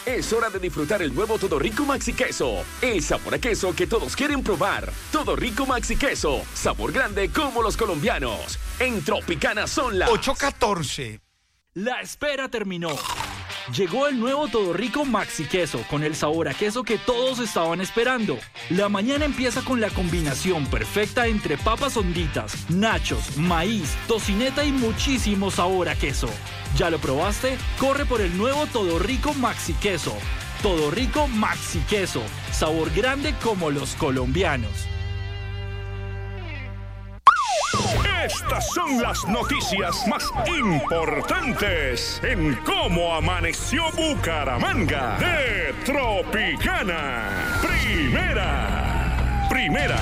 Es hora de disfrutar el nuevo Todo Rico Maxi Queso. El sabor a queso que todos quieren probar. Todo Rico Maxi Queso. Sabor grande como los colombianos. En Tropicana son las 8:14. La espera terminó. Llegó el nuevo Todo Rico Maxi Queso con el sabor a queso que todos estaban esperando. La mañana empieza con la combinación perfecta entre papas honditas, nachos, maíz, tocineta y muchísimo sabor a queso. ¿Ya lo probaste? Corre por el nuevo Todo Rico Maxi Queso. Todo Rico Maxi Queso. Sabor grande como los colombianos. Estas son las noticias más importantes en Cómo Amaneció Bucaramanga de Tropicana. Primera.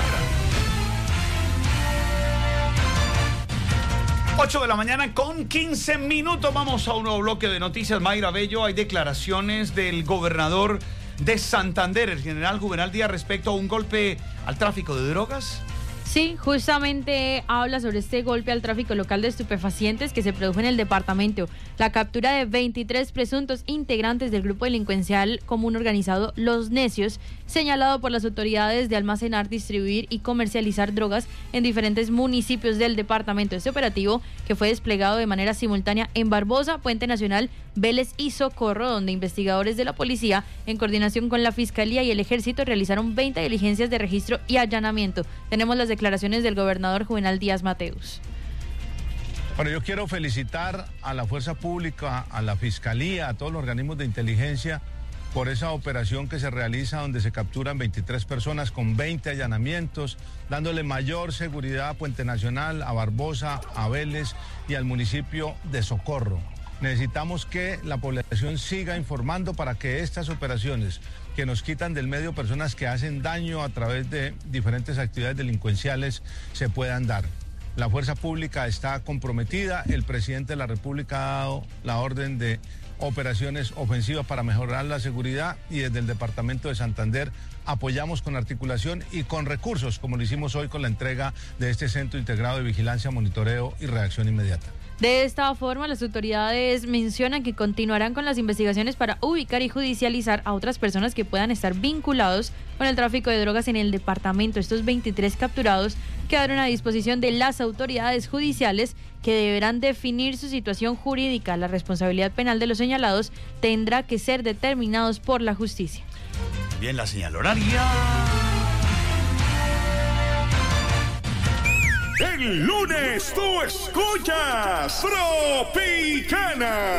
8 de la mañana con 15 minutos. Vamos a un nuevo bloque de noticias. Mayra Bello, hay declaraciones del gobernador de Santander, el general Juvenal Díaz, respecto a un golpe al tráfico de drogas. Sí, justamente habla sobre este golpe al tráfico local de estupefacientes que se produjo en el departamento. La captura de 23 presuntos integrantes del grupo delincuencial común organizado Los Necios, señalado por las autoridades de almacenar, distribuir y comercializar drogas en diferentes municipios del departamento. Este operativo, que fue desplegado de manera simultánea en Barbosa, Puente Nacional, Vélez y Socorro, donde investigadores de la policía, en coordinación con la Fiscalía y el Ejército, realizaron 20 diligencias de registro y allanamiento. Tenemos las declaraciones del gobernador Juvenal Díaz Mateus. Bueno, yo quiero felicitar a la Fuerza Pública, a la Fiscalía, a todos los organismos de inteligencia por esa operación que se realiza donde se capturan 23 personas con 20 allanamientos, dándole mayor seguridad a Puente Nacional, a Barbosa, a Vélez y al municipio de Socorro. Necesitamos que la población siga informando para que estas operaciones que nos quitan del medio personas que hacen daño a través de diferentes actividades delincuenciales se puedan dar. La fuerza pública está comprometida, el presidente de la República ha dado la orden de operaciones ofensivas para mejorar la seguridad y desde el departamento de Santander apoyamos con articulación y con recursos, como lo hicimos hoy con la entrega de este Centro Integrado de Vigilancia, Monitoreo y Reacción Inmediata. De esta forma, las autoridades mencionan que continuarán con las investigaciones para ubicar y judicializar a otras personas que puedan estar vinculados con el tráfico de drogas en el departamento. Estos 23 capturados quedaron a disposición de las autoridades judiciales, que deberán definir su situación jurídica. La responsabilidad penal de los señalados tendrá que ser determinados por la justicia. Bien, la señal horaria. El lunes tú escuchas Tropicana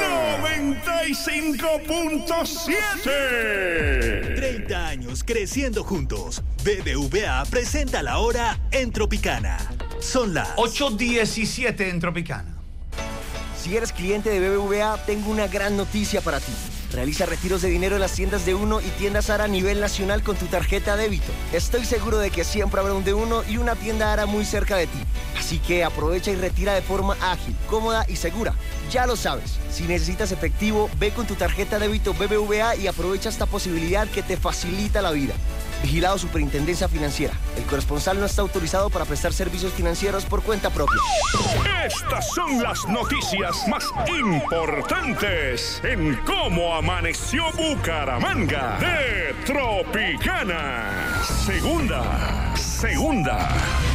95.7. 30 años creciendo juntos. BBVA presenta la hora en Tropicana. Son las 8:17 en Tropicana. Si eres cliente de BBVA, tengo una gran noticia para ti. Realiza retiros de dinero en las tiendas de Uno y tiendas ARA a nivel nacional con tu tarjeta débito. Estoy seguro de que siempre habrá un de Uno y una tienda ARA muy cerca de ti. Así que aprovecha y retira de forma ágil, cómoda y segura. Ya lo sabes, si necesitas efectivo, ve con tu tarjeta débito BBVA y aprovecha esta posibilidad que te facilita la vida. Vigilado Superintendencia Financiera. El corresponsal no está autorizado para prestar servicios financieros por cuenta propia. Estas son las noticias más importantes en Cómo Amaneció Bucaramanga de Tropicana. Segunda.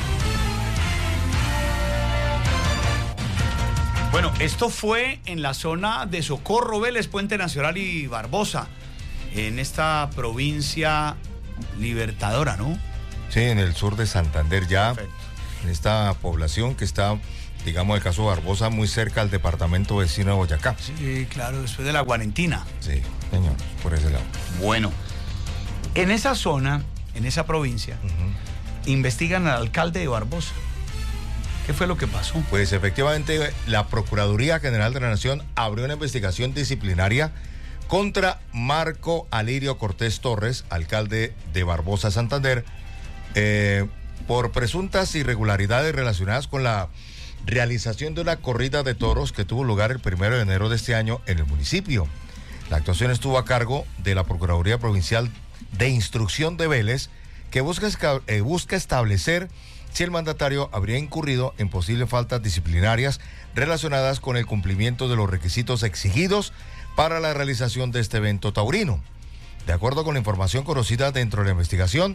Bueno, esto fue en la zona de Socorro, Vélez, Puente Nacional y Barbosa, en esta provincia libertadora, ¿no? Sí, en el sur de Santander ya. Perfecto. En esta población que está, digamos, el caso de Barbosa, muy cerca al departamento vecino de Boyacá. Sí, claro, después de la Guarentina. Sí, señor, por ese lado. Bueno, en esa zona, en esa provincia, investigan al alcalde de Barbosa. ¿Qué fue lo que pasó? Pues efectivamente, la Procuraduría General de la Nación abrió una investigación disciplinaria contra Marco Alirio Cortés Torres, alcalde de Barbosa, Santander, por presuntas irregularidades relacionadas con la realización de una corrida de toros que tuvo lugar el 1 de enero de este año en el municipio. La actuación estuvo a cargo de la Procuraduría Provincial de Instrucción de Vélez, que busca establecer si el mandatario habría incurrido en posibles faltas disciplinarias relacionadas con el cumplimiento de los requisitos exigidos para la realización de este evento taurino. De acuerdo con la información conocida dentro de la investigación,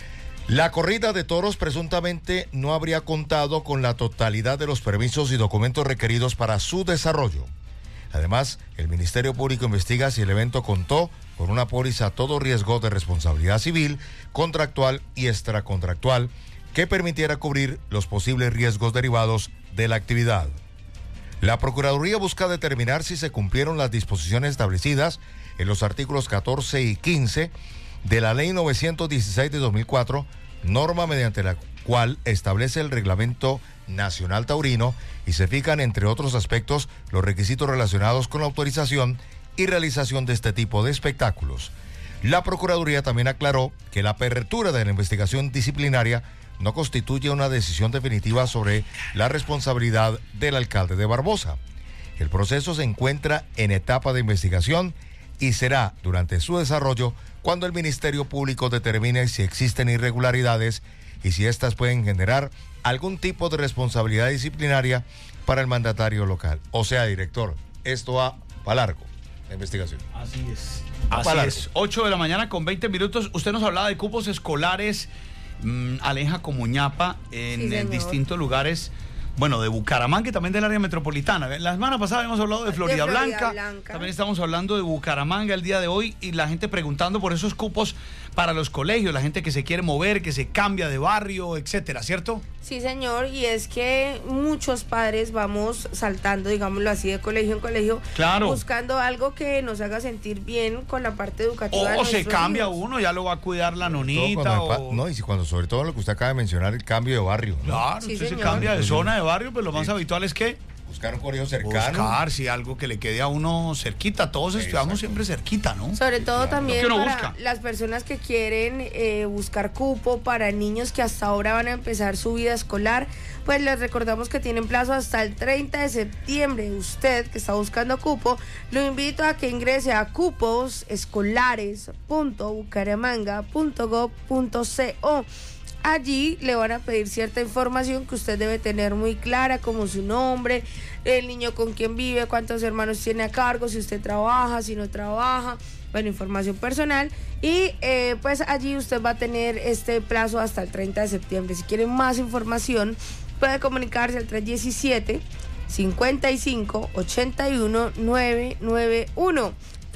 la corrida de toros presuntamente no habría contado con la totalidad de los permisos y documentos requeridos para su desarrollo. Además, el Ministerio Público investiga si el evento contó con una póliza a todo riesgo de responsabilidad civil, contractual y extracontractual que permitiera cubrir los posibles riesgos derivados de la actividad. La Procuraduría busca determinar si se cumplieron las disposiciones establecidas en los artículos 14 y 15 de la Ley 916 de 2004, norma mediante la cual establece el Reglamento Nacional Taurino y se fijan, entre otros aspectos, los requisitos relacionados con la autorización y realización de este tipo de espectáculos. La Procuraduría también aclaró que la apertura de la investigación disciplinaria no constituye una decisión definitiva sobre la responsabilidad del alcalde de Barbosa. El proceso se encuentra en etapa de investigación y será durante su desarrollo cuando el Ministerio Público determine si existen irregularidades y si éstas pueden generar algún tipo de responsabilidad disciplinaria para el mandatario local. O sea, director, esto va para largo, la investigación. Así es. Así es. 8 de la mañana con 20 minutos. Usted nos hablaba de cupos escolares, Aleja, como Ñapa, en distintos lugares. Bueno, de Bucaramanga y también del área metropolitana. La semana pasada habíamos hablado de Florida Blanca. También estamos hablando de Bucaramanga el día de hoy y la gente preguntando por esos cupos para los colegios, la gente que se quiere mover, que se cambia de barrio, etcétera, ¿cierto? Sí, señor, y es que muchos padres vamos saltando, digámoslo así, de colegio en colegio, claro, buscando algo que nos haga sentir bien con la parte educativa. O se cambia uno, ya lo va a cuidar la nonita. No, y cuando sobre todo lo que usted acaba de mencionar, el cambio de barrio, ¿no? Claro, sí, usted señor. se cambia de zona de barrio, pero lo más habitual es que buscar un colegio cercano. Buscar, si algo que le quede a uno cerquita. Todos estudiamos siempre cerquita, ¿no? Sobre todo también para busca. Las personas que quieren buscar cupo para niños que hasta ahora van a empezar su vida escolar, pues les recordamos que tienen plazo hasta el 30 de septiembre. Usted que está buscando cupo, lo invito a que ingrese a cuposescolares.bucaramanga.gov.co. Allí le van a pedir cierta información que usted debe tener muy clara, como su nombre, el niño con quien vive, cuántos hermanos tiene a cargo, si usted trabaja, si no trabaja, bueno, información personal. Y pues allí usted va a tener este plazo hasta el 30 de septiembre. Si quiere más información, puede comunicarse al 317-55-81-991.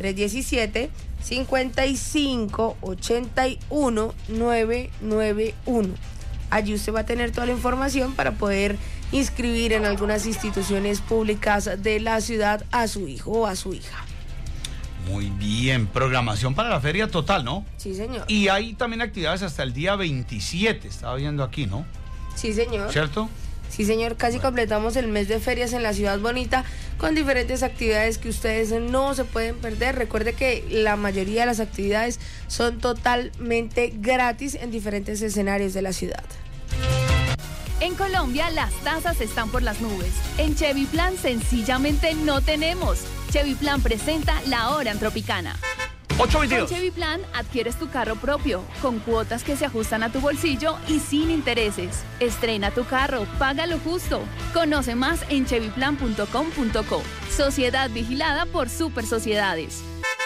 317-55-81-991. Allí usted va a tener toda la información para poder inscribir en algunas instituciones públicas de la ciudad a su hijo o a su hija. Muy bien, programación para la feria total, ¿no? Sí, señor. Y hay también actividades hasta el día 27, estaba viendo aquí, ¿no? Sí, señor. ¿Cierto? Sí, señor, casi completamos el mes de ferias en la ciudad bonita con diferentes actividades que ustedes no se pueden perder. Recuerde que la mayoría de las actividades son totalmente gratis en diferentes escenarios de la ciudad. En Colombia las tasas están por las nubes. En Chevy Plan sencillamente no tenemos. Chevy Plan presenta La Hora en Tropicana. 8:22. Con Chevy Plan adquieres tu carro propio, con cuotas que se ajustan a tu bolsillo y sin intereses. Estrena tu carro, págalo justo. Conoce más en chevyplan.com.co. Sociedad vigilada por Super Sociedades.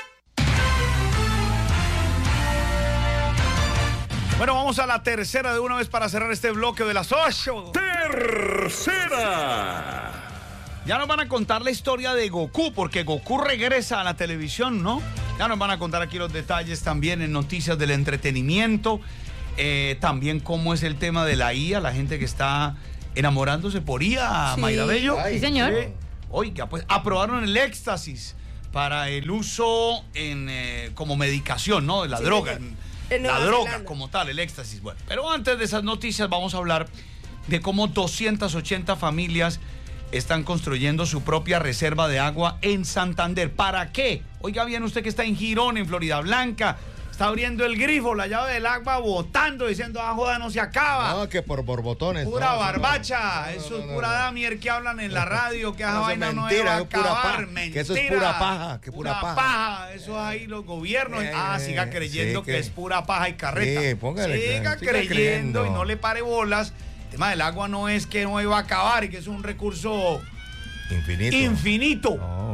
Bueno, vamos a la tercera de una vez para cerrar este bloque de las 8. Tercera. Ya nos van a contar la historia de Goku, porque Goku regresa a la televisión, ¿no? Ya nos van a contar aquí los detalles también en noticias del entretenimiento. También cómo es el tema de la IA, la gente que está enamorándose por IA, sí. Mayra Bello. Sí, señor. Oiga, pues aprobaron el éxtasis para el uso como medicación, ¿no? La droga. La droga como tal, el éxtasis. Bueno, pero antes de esas noticias vamos a hablar de cómo 280 familias están construyendo su propia reserva de agua en Santander. ¿Para qué? Oiga bien, usted que está en Girón, en Florida Blanca, está abriendo el grifo, la llave del agua, botando, diciendo, joda, no se acaba. No, que por borbotones. Pura barbacha, eso es pura damier que hablan en la radio, que esa vaina no va a acabar. Mentira. Que eso es pura paja, que pura paja. Eso es ahí los gobiernos. Siga creyendo que es pura paja y carreta. Sí, póngale. Siga creyendo y no le pare bolas. El tema del agua no es que no iba a acabar y que es un recurso Infinito.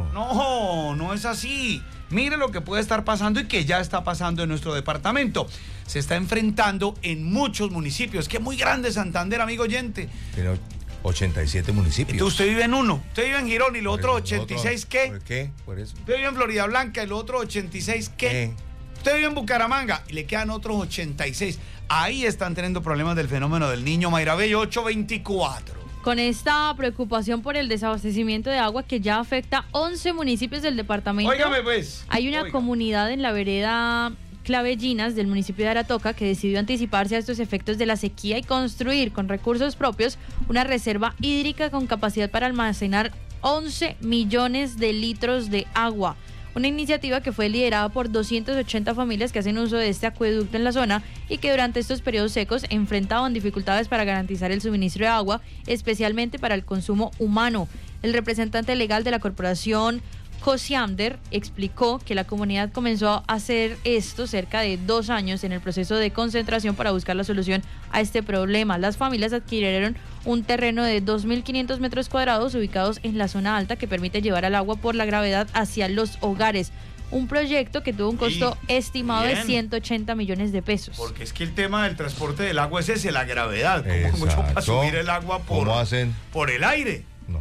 No es así. Mire lo que puede estar pasando y que ya está pasando en nuestro departamento. Se está enfrentando en muchos municipios. Que es muy grande Santander, amigo oyente. Tiene 87 municipios. Usted vive en uno. Usted vive en Girón y los otros 86, ¿qué? ¿Por qué? Por eso. Usted vive en Florida Blanca y los otros 86, ¿qué? Usted vive en Bucaramanga y le quedan otros 86. Ahí están teniendo problemas del fenómeno del Niño. Mayra Bello, 824. Con esta preocupación por el desabastecimiento de agua que ya afecta 11 municipios del departamento. Óigame pues. Hay una comunidad en la vereda Clavellinas del municipio de Aratoca que decidió anticiparse a estos efectos de la sequía y construir con recursos propios una reserva hídrica con capacidad para almacenar 11 millones de litros de agua. Una iniciativa que fue liderada por 280 familias que hacen uso de este acueducto en la zona y que durante estos periodos secos enfrentaban dificultades para garantizar el suministro de agua, especialmente para el consumo humano. El representante legal de la corporación, Cosiamder, explicó que la comunidad comenzó a hacer esto cerca de 2 años en el proceso de concentración para buscar la solución a este problema. Las familias adquirieron un terreno de 2.500 metros cuadrados ubicados en la zona alta que permite llevar el agua por la gravedad hacia los hogares. Un proyecto que tuvo un costo estimado de 180 millones de pesos. Porque es que el tema del transporte del agua es ese, la gravedad. Como mucho para subir el agua por el aire.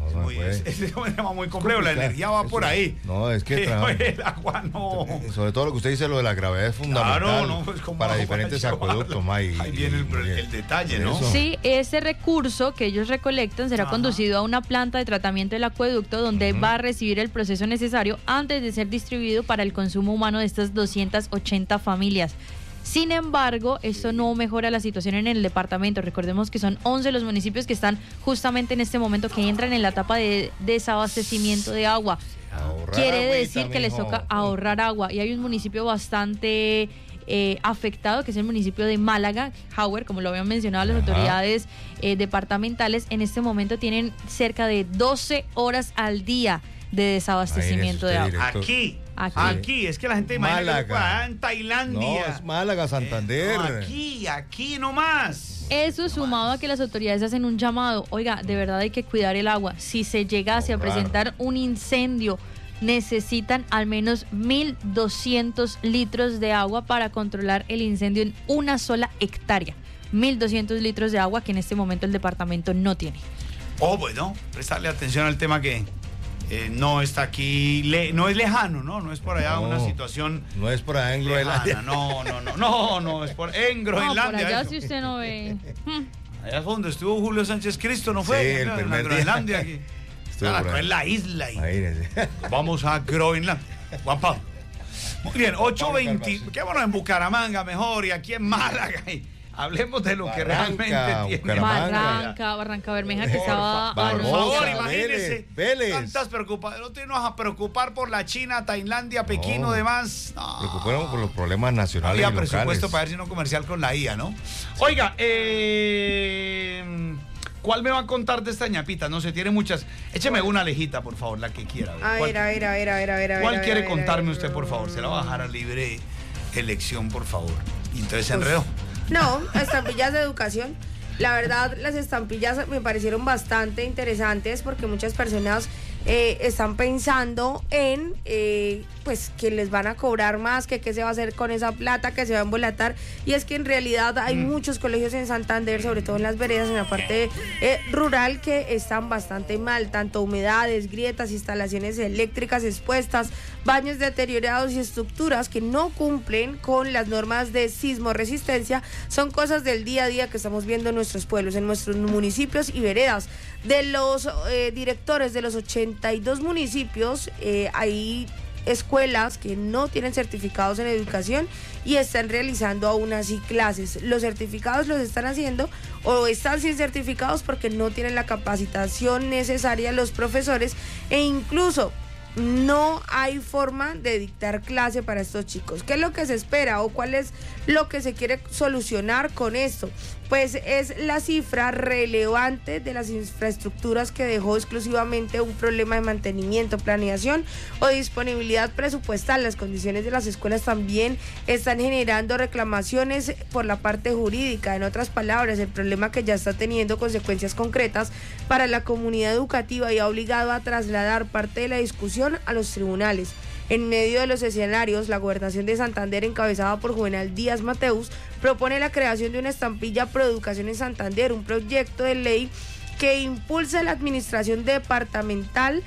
Es un tema muy complejo, la energía va por ahí. No, es que el agua no. Sobre todo lo que usted dice, lo de la gravedad es fundamental para diferentes acueductos, May. Ahí viene el detalle, ¿no? Sí, ese recurso que ellos recolectan será conducido a una planta de tratamiento del acueducto donde va a recibir el proceso necesario antes de ser distribuido para el consumo humano de estas 280 familias. Sin embargo, esto no mejora la situación en el departamento. Recordemos que son 11 los municipios que están justamente en este momento que entran en la etapa de desabastecimiento de agua. Quiere decir que les toca ahorrar agua. Y hay un municipio bastante afectado, que es el municipio de Málaga, Howard, como lo habían mencionado las autoridades departamentales. En este momento tienen cerca de 12 horas al día de desabastecimiento de agua. Aquí, es que la gente imagina que en Tailandia. No, es Málaga, Santander. No, aquí nomás. Eso sumado a que las autoridades hacen un llamado. Oiga, de verdad hay que cuidar el agua. Si se llegase a presentar un incendio, necesitan al menos 1.200 litros de agua para controlar el incendio en una sola hectárea. 1.200 litros de agua que en este momento el departamento no tiene. Bueno, prestarle atención al tema que no está aquí, no es lejano, no es por allá una situación. No es por allá en Groenlandia. No, es en Groenlandia. Por allá eso. Si usted no ve. Allá fue donde estuvo Julio Sánchez Cristo, ¿no fue? Sí, el primer día. Groenlandia aquí. Es la isla ahí. Vamos a Groenlandia. Juan Pablo. Muy bien, 8:20. Quedémonos en Bucaramanga mejor y aquí en Málaga. Hablemos de lo que realmente tiene Barranca Bermeja, que estaba por favor, imagínense. Vélez. Tantas preocupaciones. No te vas a preocupar por la China, Tailandia, Pekín o demás. No. Preocuparon por los problemas nacionales. Había y locales. Presupuesto para ver si no comercial con la IA, ¿no? Oiga, ¿cuál me va a contar de esta ñapita? No sé, tiene muchas. Écheme una Alejita, por favor, la que quiera. A ver. ¿Cuál quiere contarme usted, por favor? Se la va a dejar a libre elección, por favor. Y entonces se enredó. No, estampillas de educación. La verdad, las estampillas me parecieron bastante interesantes porque muchas personas están pensando en pues que les van a cobrar más, que qué se va a hacer con esa plata, que se va a embolatar. Y es que en realidad hay muchos colegios en Santander, sobre todo en las veredas, en la parte rural, que están bastante mal. Tanto humedades, grietas, instalaciones eléctricas expuestas, baños deteriorados y estructuras que no cumplen con las normas de sismoresistencia. Son cosas del día a día que estamos viendo en nuestros pueblos, en nuestros municipios y veredas. De los directores de los 82 municipios, hay escuelas que no tienen certificados en educación y están realizando aún así clases. Los certificados los están haciendo o están sin certificados porque no tienen la capacitación necesaria los profesores e incluso no hay forma de dictar clase para estos chicos. ¿Qué es lo que se espera o cuál es lo que se quiere solucionar con esto? pues es la cifra relevante de las infraestructuras que dejó exclusivamente un problema de mantenimiento, planeación o disponibilidad presupuestal. Las condiciones de las escuelas también están generando reclamaciones por la parte jurídica. En otras palabras, el problema que ya está teniendo consecuencias concretas para la comunidad educativa y ha obligado a trasladar parte de la discusión a los tribunales. En medio de los escenarios, la Gobernación de Santander, encabezada por Juvenal Díaz Mateus, propone la creación de una estampilla Proeducación en Santander, un proyecto de ley que impulsa la administración departamental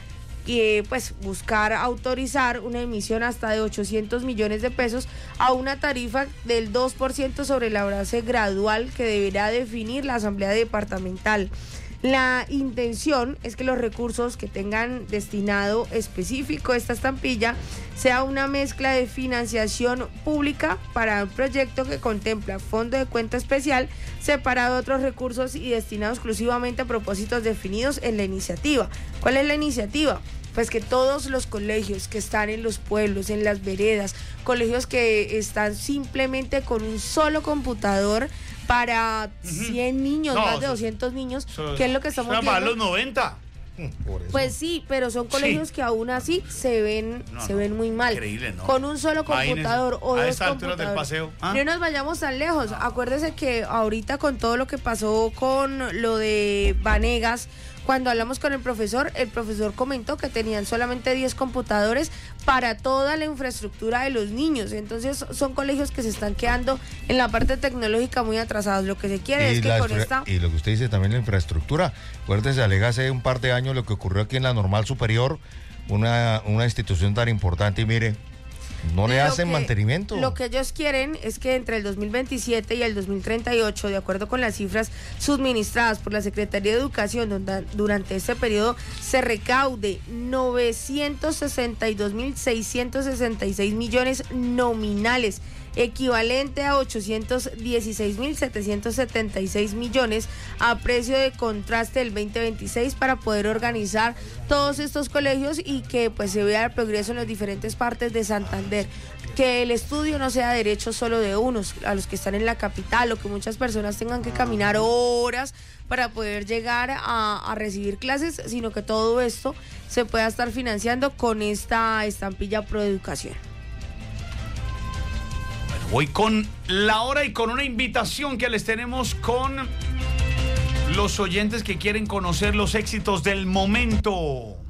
y pues buscar autorizar una emisión hasta de 800 millones de pesos a una tarifa del 2% sobre la base gradual que deberá definir la Asamblea Departamental. La intención es que los recursos que tengan destinado específico esta estampilla sea una mezcla de financiación pública para un proyecto que contempla fondo de cuenta especial separado de otros recursos y destinado exclusivamente a propósitos definidos en la iniciativa. ¿Cuál es la iniciativa? Pues que todos los colegios que están en los pueblos, en las veredas, colegios que están simplemente con un solo computador para 100 niños, más de 200 niños, que es lo que estamos viendo. Para los 90. Pues sí, pero son colegios que aún así se ven muy mal. Increíble, ¿no? Con un solo computador o dos computadores. Del paseo. No nos vayamos tan lejos. Acuérdese que ahorita con todo lo que pasó con lo de Vanegas, cuando hablamos con el profesor comentó que tenían solamente 10 computadores para toda la infraestructura de los niños. Entonces son colegios que se están quedando en la parte tecnológica muy atrasados. Lo que se quiere es que con esta... Y lo que usted dice también, la infraestructura. Acuérdese, alega hace un par de años lo que ocurrió aquí en la Normal Superior, una institución tan importante, y mire, no le hacen mantenimiento. Lo que ellos quieren es que entre el 2027 y el 2038, de acuerdo con las cifras suministradas por la Secretaría de Educación, durante este periodo se recaude 962.666 millones nominales, equivalente a 816.776 millones a precio de contraste del 2026, para poder organizar todos estos colegios y que pues se vea el progreso en las diferentes partes de Santander. Que el estudio no sea derecho solo de unos, a los que están en la capital, o que muchas personas tengan que caminar horas para poder llegar a recibir clases, sino que todo esto se pueda estar financiando con esta estampilla Proeducación. Voy con la hora y con una invitación que les tenemos con los oyentes que quieren conocer los éxitos del momento.